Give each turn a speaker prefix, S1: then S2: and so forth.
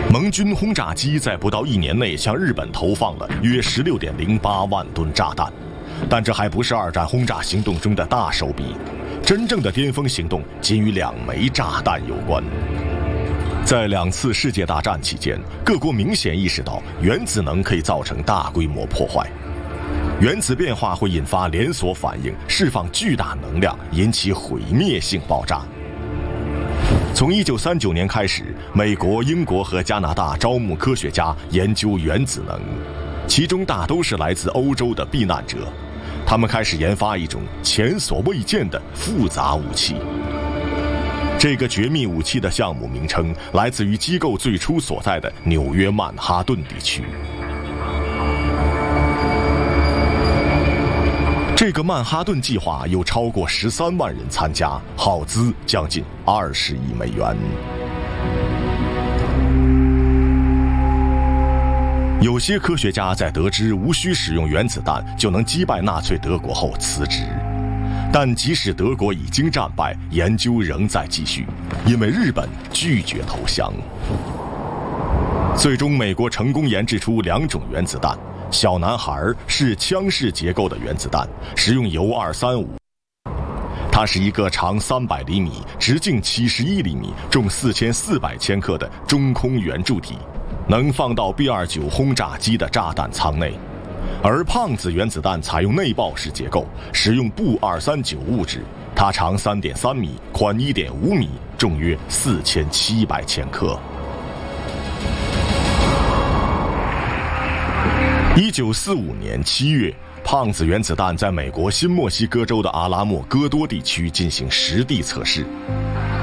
S1: 盟军轰炸机在不到1年内向日本投放了约16.08万吨炸弹，但这还不是二战轰炸行动中的大手笔，真正的巅峰行动仅与2枚炸弹有关。在2次世界大战期间，各国明显意识到原子能可以造成大规模破坏，原子变化会引发连锁反应，释放巨大能量，引起毁灭性爆炸。从1939年开始，美国、英国和加拿大招募科学家研究原子能，其中大都是来自欧洲的避难者。他们开始研发一种前所未见的复杂武器。这个绝密武器的项目名称来自于机构最初所在的纽约曼哈顿地区。这个曼哈顿计划有超过13万人参加，耗资将近20亿美元。有些科学家在得知无需使用原子弹就能击败纳粹德国后辞职，但即使德国已经战败，研究仍在继续，因为日本拒绝投降。最终，美国成功研制出2种原子弹。小男孩是枪式结构的原子弹，使用铀235。它是一个长300厘米、直径71厘米、重4400千克的中空圆柱体，能放到 B-29轰炸机的炸弹舱内。而胖子原子弹采用内爆式结构，使用钚239物质，它长3.3米，宽1.5米，重约4700千克。1945年7月，胖子原子弹在美国新墨西哥州的阿拉莫戈多地区进行实地测试。